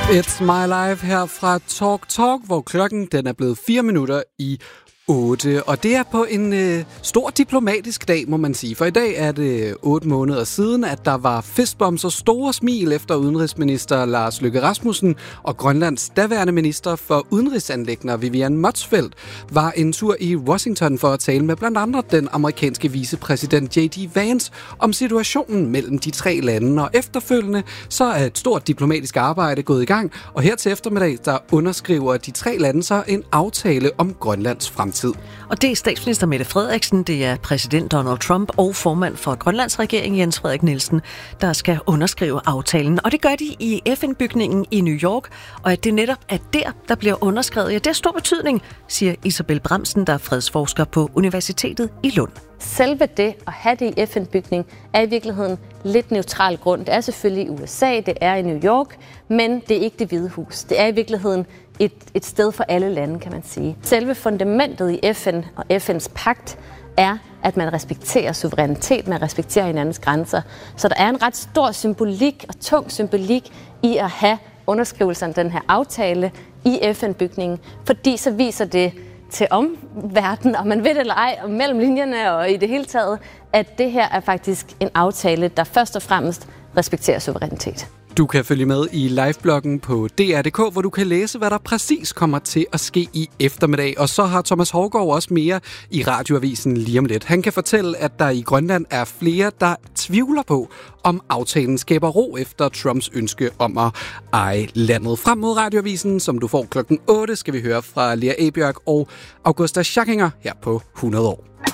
It's My Life her fra Talk, hvor klokken den er blevet 4 minutter i 8. Og det er på en stor diplomatisk dag, må man sige. For i dag er det 8 måneder siden, at der var fistbumps og store smil efter udenrigsminister Lars Løkke Rasmussen og Grønlands daværende minister for udenrigsanliggender Vivian Motzfeldt var en tur i Washington for at tale med blandt andet den amerikanske vicepræsident J.D. Vance om situationen mellem de tre lande. Og efterfølgende så er et stort diplomatisk arbejde gået i gang, og her til eftermiddag der underskriver de tre lande så en aftale om Grønlands fremtid. Og det er statsminister Mette Frederiksen, det er præsident Donald Trump og formand for Grønlands regering Jens Frederik Nielsen, der skal underskrive aftalen. Og det gør de i FN-bygningen i New York, og at det netop er der bliver underskrevet, ja, det har stor betydning, siger Isabel Bramsen, der er fredsforsker på Universitetet i Lund. Selve det at have det i FN-bygning er i virkeligheden lidt neutral grund. Det er selvfølgelig i USA, det er i New York, men det er ikke Det Hvide Hus. Det er i virkeligheden et sted for alle lande, kan man sige. Selve fundamentet i FN og FN's pagt er, at man respekterer suverænitet, man respekterer hinandens grænser. Så der er en ret stor symbolik og tung symbolik i at have underskrivelsen af den her aftale i FN-bygningen, fordi så viser det til omverdenen, om man ved det eller ej, og mellem linjerne og i det hele taget, at det her er faktisk en aftale, der først og fremmest respekterer suverænitet. Du kan følge med i livebloggen på DR.dk, hvor du kan læse, hvad der præcis kommer til at ske i eftermiddag. Og så har Thomas Haugaard også mere i Radioavisen lige om lidt. Han kan fortælle, at der i Grønland er flere, der tvivler på, om aftalen skaber ro efter Trumps ønske om at eje landet. Frem mod Radioavisen, som du får klokken 8, skal vi høre fra Lea Ebjørk og Augusta Schackinger her på 100 år.